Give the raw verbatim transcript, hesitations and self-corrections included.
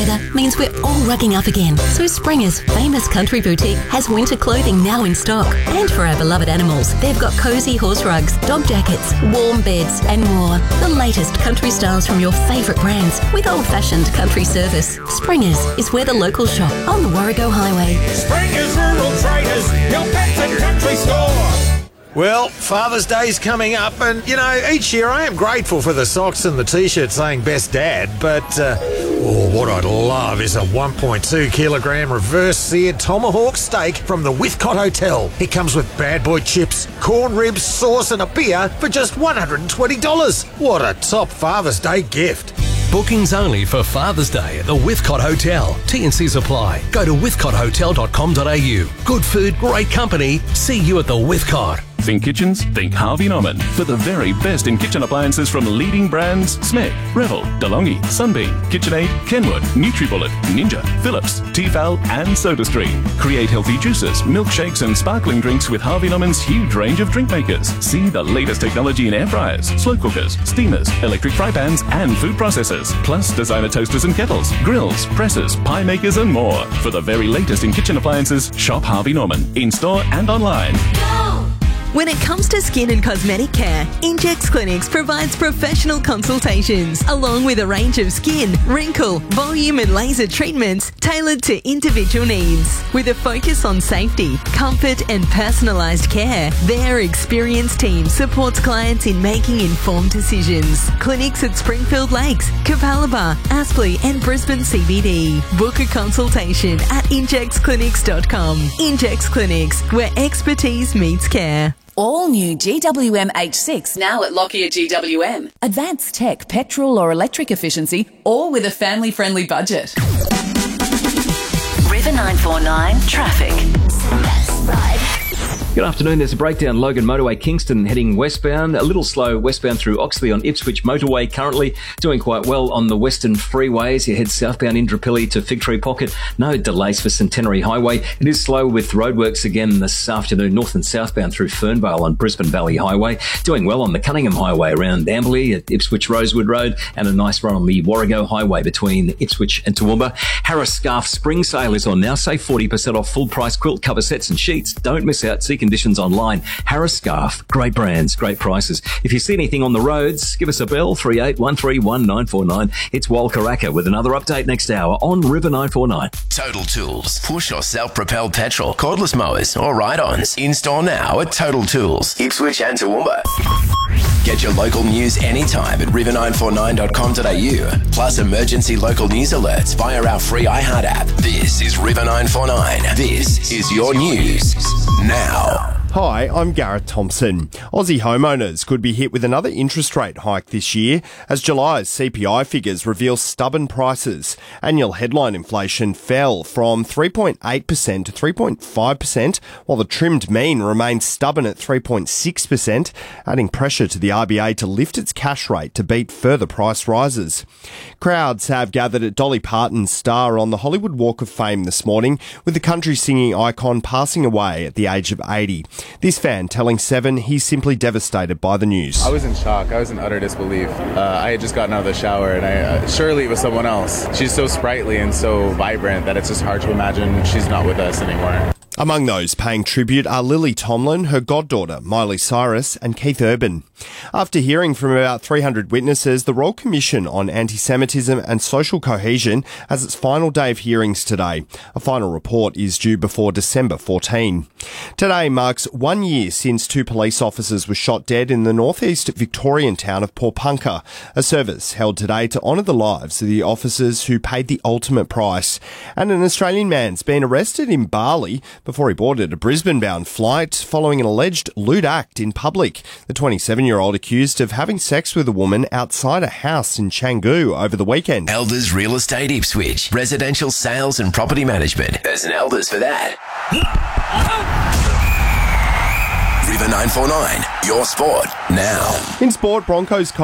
weather means we're all rugging up again. So Springer's famous country boutique has winter clothing now in stock. And for our beloved animals, they've got cosy horse rugs, dog jackets, warm beds and more. The latest country styles from your favourite brands with old-fashioned country service. Springer's is where the locals shop on the Warrego Highway. Springer's Rural Traders, your pets and country store. Well, Father's Day's coming up, and, you know, each year I am grateful for the socks and the T-shirt saying Best Dad, but, uh, oh, what I'd love is a one point two kilogram reverse seared tomahawk steak from the Withcott Hotel. It comes with bad boy chips, corn ribs, sauce and a beer for just one hundred twenty dollars. What a top Father's Day gift. Bookings only for Father's Day at the Withcott Hotel. T and C's apply. Go to withcott hotel dot com dot a u. Good food, great company. See you at the Withcott. Think kitchens? Think Harvey Norman. For the very best in kitchen appliances from leading brands Smeg, Revel, DeLonghi, Sunbeam, KitchenAid, Kenwood, NutriBullet, Ninja, Philips, Tefal and SodaStream. Create healthy juices, milkshakes and sparkling drinks with Harvey Norman's huge range of drink makers. See the latest technology in air fryers, slow cookers, steamers, electric fry pans and food processors. Plus designer toasters and kettles, grills, presses, pie makers and more. For the very latest in kitchen appliances, shop Harvey Norman. In store and online. When it comes to skin and cosmetic care, Injex Clinics provides professional consultations along with a range of skin, wrinkle, volume and laser treatments tailored to individual needs. With a focus on safety, comfort and personalised care, their experienced team supports clients in making informed decisions. Clinics at Springfield Lakes, Capalaba, Aspley and Brisbane C B D. Book a consultation at injex clinics dot com. Injex Clinics, where expertise meets care. All new G W M H six now at Lockyer G W M. Advanced tech, petrol or electric efficiency, all with a family-friendly budget. River nine four nine Traffic. Ride. Good afternoon. There's a breakdown. Logan Motorway, Kingston heading westbound. A little slow westbound through Oxley on Ipswich Motorway. Currently doing quite well on the western freeways. You head southbound Indooroopilly to Fig Tree Pocket. No delays for Centenary Highway. It is slow with roadworks again this afternoon. North and southbound through Fernvale on Brisbane Valley Highway. Doing well on the Cunningham Highway around Amberley at Ipswich Rosewood Road. And a nice run on the Warrego Highway between Ipswich and Toowoomba. Harris Scarf Spring Sale is on now. Save forty percent off full price quilt cover sets and sheets. Don't miss out. See conditions online. Harris Scarf, great brands, great prices. If you see anything on the roads, give us a bell, three eight one three one nine four nine. It's Wal Karaka with another update next hour on River nine four nine. Total Tools. Push or self-propelled petrol, cordless mowers or ride-ons. In-store now at Total Tools, Ipswich and Toowoomba. Get your local news anytime at river nine four nine dot com dot a u. Plus emergency local news alerts via our free iHeart app. This is River nine four nine. This is your news now. Hi, I'm Gareth Thompson. Aussie homeowners could be hit with another interest rate hike this year as July's C P I figures reveal stubborn prices. Annual headline inflation fell from three point eight percent to three point five percent, while the trimmed mean remains stubborn at three point six percent, adding pressure to the R B A to lift its cash rate to beat further price rises. Crowds have gathered at Dolly Parton's Star on the Hollywood Walk of Fame this morning, with the country singing icon passing away at the age of eighty. This fan telling Seven he's simply devastated by the news. I was in shock. I was in utter disbelief. Uh, I had just gotten out of the shower and I uh, surely it was someone else. She's so sprightly and so vibrant that it's just hard to imagine she's not with us anymore. Among those paying tribute are Lily Tomlin, her goddaughter, Miley Cyrus, and Keith Urban. After hearing from about three hundred witnesses, the Royal Commission on Anti-Semitism and Social Cohesion has its final day of hearings today. A final report is due before December fourteenth. Today marks one year since two police officers were shot dead in the northeast Victorian town of Pawnpukka. A service held today to honour the lives of the officers who paid the ultimate price. And an Australian man's been arrested in Bali before he boarded a Brisbane-bound flight following an alleged lewd act in public. The twenty-seven-year-old accused of having sex with a woman outside a house in Canggu over the weekend. Elders Real Estate Ipswich. Residential sales and property management. There's an Elders for that. River nine four nine. Your sport now. In sport, Broncos